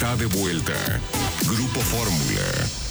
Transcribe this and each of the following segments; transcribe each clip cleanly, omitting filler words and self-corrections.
está de vuelta. Grupo Fórmula.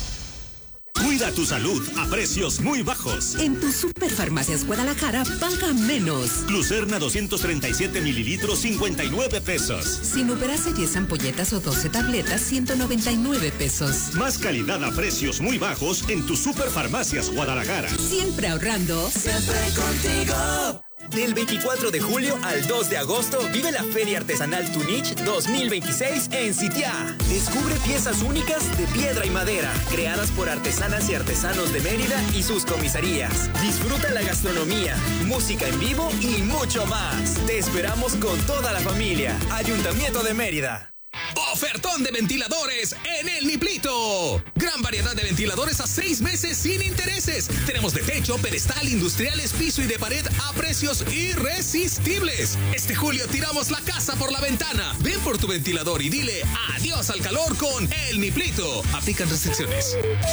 Cuida tu salud a precios muy bajos. En tu Superfarmacias Guadalajara, paga menos. Lucerna 237 mililitros, 59 pesos. Sinuberase 10 ampolletas o 12 tabletas, 199 pesos. Más calidad a precios muy bajos en tu Superfarmacias Guadalajara. Siempre ahorrando. Siempre contigo. Del 24 de julio al 2 de agosto, vive la Feria Artesanal Tunich 2026 en Sitiá. Descubre piezas únicas de piedra y madera, creadas por artesanas y artesanos de Mérida y sus comisarías. Disfruta la gastronomía, música en vivo y mucho más. Te esperamos con toda la familia. Ayuntamiento de Mérida. Ofertón de ventiladores en El Niplito. Gran variedad de ventiladores a 6 meses sin intereses. Tenemos de techo, pedestal, industriales, piso y de pared a precios irresistibles. Este julio tiramos la casa por la ventana. Ven por tu ventilador y dile adiós al calor con El Niplito. Aplican restricciones.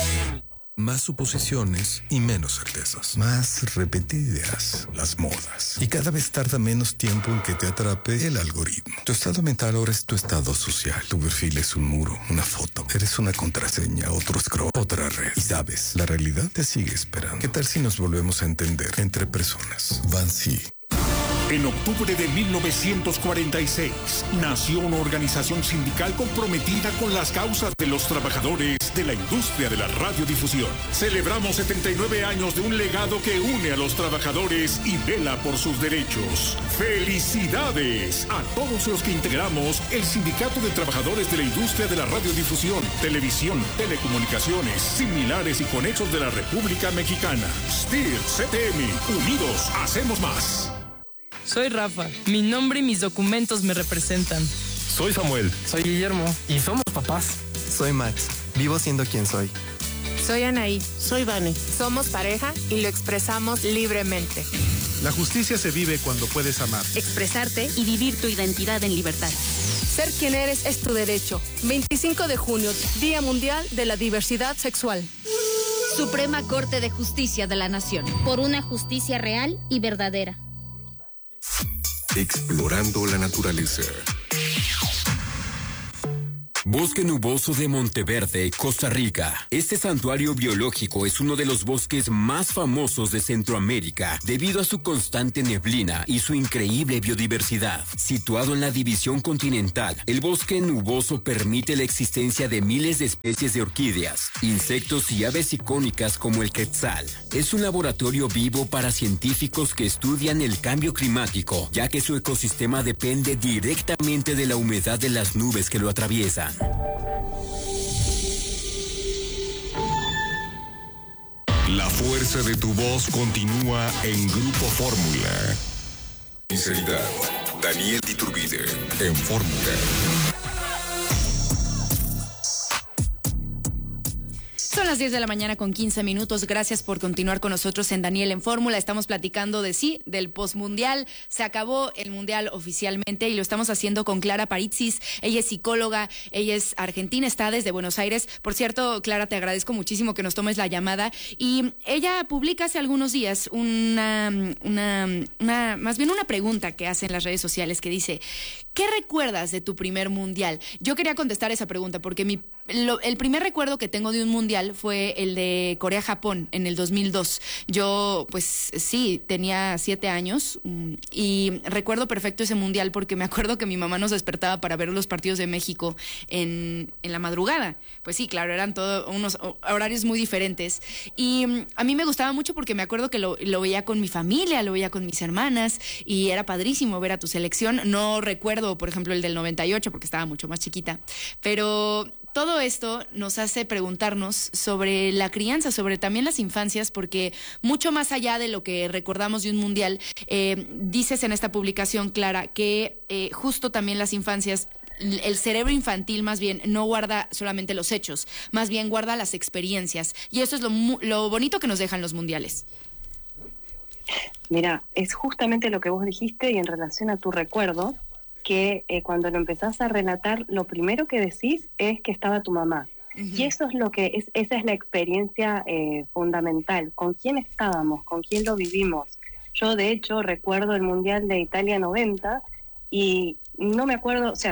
Más suposiciones y menos certezas. Más repetidas las modas. Y cada vez tarda menos tiempo en que te atrape el algoritmo. Tu estado mental ahora es tu estado social. Tu perfil es un muro, una foto. Eres una contraseña, otro scroll, otra red. Y sabes, la realidad te sigue esperando. ¿Qué tal si nos volvemos a entender entre personas? Bansi. En octubre de 1946, nació una organización sindical comprometida con las causas de los trabajadores de la industria de la radiodifusión. Celebramos 79 años de un legado que une a los trabajadores y vela por sus derechos. ¡Felicidades a todos los que integramos el Sindicato de Trabajadores de la Industria de la Radiodifusión, Televisión, Telecomunicaciones, Similares y Conexos de la República Mexicana! STIR, CTM, unidos hacemos más. Soy Rafa. Mi nombre y mis documentos me representan. Soy Samuel. Soy Guillermo. Y somos papás. Soy Max. Vivo siendo quien soy. Soy Anaí. Soy Vane. Somos pareja y lo expresamos libremente. La justicia se vive cuando puedes amar, expresarte y vivir tu identidad en libertad. Ser quien eres es tu derecho. 25 de junio, Día Mundial de la Diversidad Sexual. Suprema Corte de Justicia de la Nación. Por una justicia real y verdadera. Explorando la naturaleza. Bosque Nuboso de Monteverde, Costa Rica. Este santuario biológico es uno de los bosques más famosos de Centroamérica debido a su constante neblina y su increíble biodiversidad. Situado en la división continental, el bosque nuboso permite la existencia de miles de especies de orquídeas, insectos y aves icónicas como el quetzal. Es un laboratorio vivo para científicos que estudian el cambio climático, ya que su ecosistema depende directamente de la humedad de las nubes que lo atraviesan. La fuerza de tu voz continúa en Grupo Fórmula. Sinceridad, Daniel Iturbide, en Fórmula. Son las 10 de la mañana con 15 minutos. Gracias por continuar con nosotros en Daniel en Fórmula. Estamos platicando del postmundial. Se acabó el mundial oficialmente y lo estamos haciendo con Clara Paritzis. Ella es psicóloga, ella es argentina, está desde Buenos Aires. Por cierto, Clara, te agradezco muchísimo que nos tomes la llamada. Y ella publica hace algunos días más bien una pregunta que hace en las redes sociales que dice: ¿qué recuerdas de tu primer mundial? Yo quería contestar esa pregunta porque el primer recuerdo que tengo de un mundial fue el de Corea-Japón en el 2002. Yo, pues sí, tenía 7 años y recuerdo perfecto ese mundial porque me acuerdo que mi mamá nos despertaba para ver los partidos de México en la madrugada. Pues sí, claro, eran todos unos horarios muy diferentes. Y a mí me gustaba mucho porque me acuerdo que lo veía con mi familia, lo veía con mis hermanas y era padrísimo ver a tu selección. No recuerdo, por ejemplo, el del 98 porque estaba mucho más chiquita, pero todo esto nos hace preguntarnos sobre la crianza, sobre también las infancias, porque mucho más allá de lo que recordamos de un mundial, dices en esta publicación, Clara, que justo también las infancias, el cerebro infantil más bien no guarda solamente los hechos, más bien guarda las experiencias, y eso es lo bonito que nos dejan los mundiales. Mira, es justamente lo que vos dijiste y en relación a tu recuerdo, que cuando lo empezás a relatar, lo primero que decís es que estaba tu mamá. Uh-huh. Y eso es esa es la experiencia fundamental. ¿Con quién estábamos? ¿Con quién lo vivimos? Yo, de hecho, recuerdo el Mundial de Italia 90 y no me acuerdo, o sea,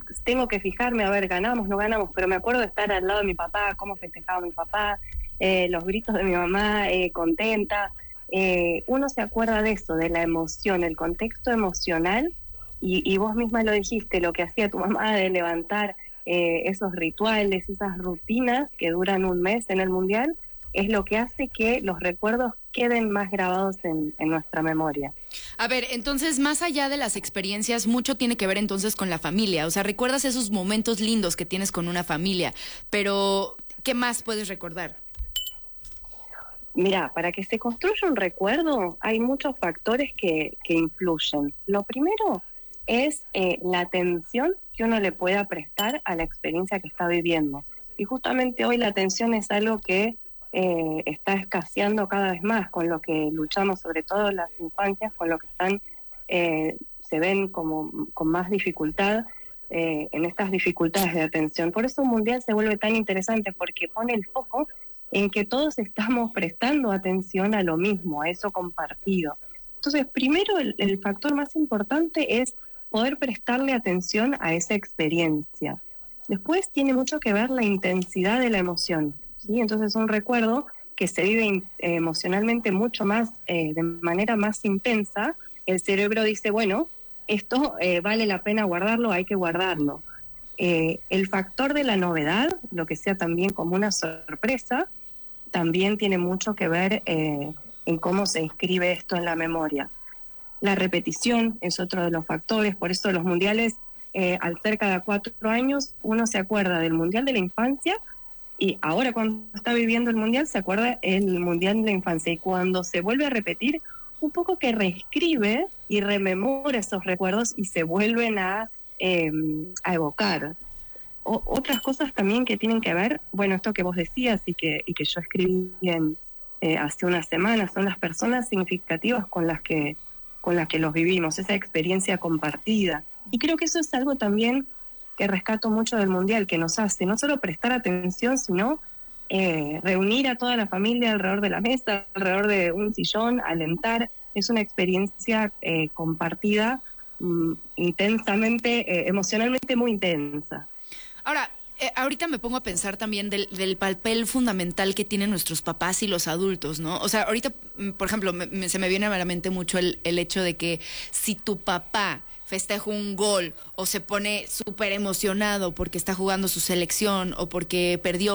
tengo que fijarme, a ver, ganamos, no ganamos, pero me acuerdo de estar al lado de mi papá, cómo festejaba mi papá, los gritos de mi mamá, contenta. Uno se acuerda de eso, de la emoción, el contexto emocional, y vos misma lo dijiste, lo que hacía tu mamá de levantar esos rituales, esas rutinas que duran un mes en el Mundial, es lo que hace que los recuerdos queden más grabados en nuestra memoria. A ver, entonces, más allá de las experiencias, mucho tiene que ver entonces con la familia. O sea, recuerdas esos momentos lindos que tienes con una familia, pero ¿qué más puedes recordar? Mira, para que se construya un recuerdo hay muchos factores que influyen. Lo primero es la atención que uno le pueda prestar a la experiencia que está viviendo. Y justamente hoy la atención es algo que está escaseando cada vez más, con lo que luchamos, sobre todo las infancias, con lo que están se ven como con más dificultad en estas dificultades de atención. Por eso un Mundial se vuelve tan interesante, porque pone el foco en que todos estamos prestando atención a lo mismo, a eso compartido. Entonces, primero, el factor más importante es poder prestarle atención a esa experiencia. Después tiene mucho que ver la intensidad de la emoción, ¿sí? Entonces, un recuerdo que se vive emocionalmente mucho más, de manera más intensa, el cerebro dice, bueno, esto vale la pena guardarlo, hay que guardarlo. El factor de la novedad, lo que sea también como una sorpresa, también tiene mucho que ver en cómo se inscribe esto en la memoria. La repetición es otro de los factores, por eso los mundiales, al ser cada 4 años, uno se acuerda del mundial de la infancia, y ahora cuando está viviendo el mundial se acuerda el mundial de la infancia, y cuando se vuelve a repetir, un poco que reescribe y rememora esos recuerdos y se vuelven a evocar. Otras cosas también que tienen que ver, bueno, esto que vos decías y que yo escribí hace unas semanas, son las personas significativas con las que los vivimos, esa experiencia compartida. Y creo que eso es algo también que rescato mucho del Mundial, que nos hace no solo prestar atención, sino reunir a toda la familia alrededor de la mesa, alrededor de un sillón, alentar. Es una experiencia compartida intensamente, emocionalmente muy intensa. Ahora, ahorita me pongo a pensar también del papel fundamental que tienen nuestros papás y los adultos, ¿no? O sea, ahorita, por ejemplo, se me viene a la mente mucho el hecho de que si tu papá festeja un gol o se pone súper emocionado porque está jugando su selección o porque perdió